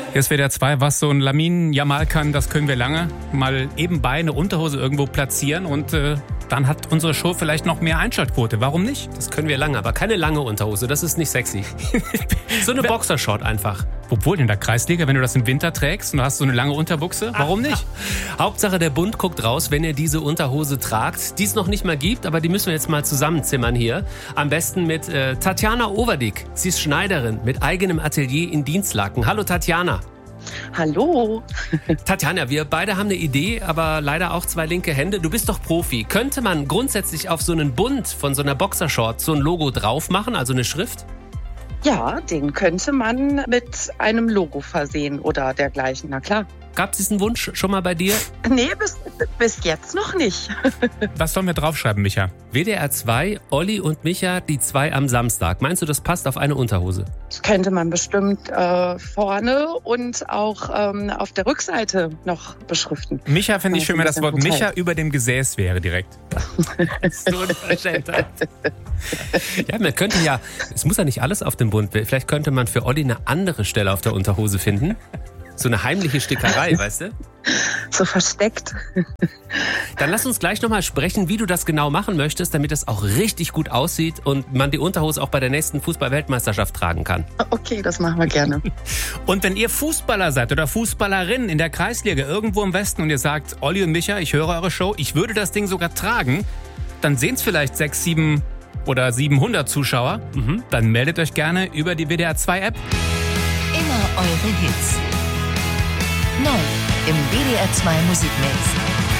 Jetzt WDR 2, was so ein Lamin Jamal kann, das können wir lange. Mal ebenbei eine Unterhose irgendwo platzieren und dann hat unsere Show vielleicht noch mehr Einschaltquote. Warum nicht? Das können wir lange, aber keine lange Unterhose, das ist nicht sexy. So eine Boxershort einfach. Obwohl in der Kreisliga, wenn du das im Winter trägst und du hast so eine lange Unterbuchse, warum nicht? Hauptsache der Bund guckt raus, wenn ihr diese Unterhose tragt, die es noch nicht mal gibt, aber die müssen wir jetzt mal zusammenzimmern hier. Am besten mit Tatjana Overdiek. Sie ist Schneiderin mit eigenem Atelier in Dienstlaken. Hallo Tatjana. Hallo. Tatjana, wir beide haben eine Idee, aber leider auch 2 linke Hände. Du bist doch Profi. Könnte man grundsätzlich auf so einen Bund von so einer Boxershort so ein Logo drauf machen, also eine Schrift? Ja, den könnte man mit einem Logo versehen oder dergleichen, na klar. Gab es diesen Wunsch schon mal bei dir? Nee, bis jetzt noch nicht. Was sollen wir draufschreiben, Micha? WDR 2, Olli und Micha, die 2 am Samstag. Meinst du, das passt auf eine Unterhose? Das könnte man bestimmt vorne und auch auf der Rückseite noch beschriften. Micha finde ich schön, wenn das Wort Micha über dem Gesäß wäre direkt. So unverschämtheit. Ja, man könnte ja, es muss ja nicht alles auf dem Bund. Vielleicht könnte man für Olli eine andere Stelle auf der Unterhose finden. So eine heimliche Stickerei, weißt du? So versteckt. Dann lass uns gleich nochmal sprechen, wie du das genau machen möchtest, damit es auch richtig gut aussieht und man die Unterhose auch bei der nächsten Fußball-Weltmeisterschaft tragen kann. Okay, das machen wir gerne. Und wenn ihr Fußballer seid oder Fußballerin in der Kreisliga irgendwo im Westen und ihr sagt, Olli und Micha, ich höre eure Show, ich würde das Ding sogar tragen, dann sehen es vielleicht 6, 7 oder 700 Zuschauer. Dann meldet euch gerne über die WDR 2 App. Immer eure Hits. Neu im WDR 2 Musikmix.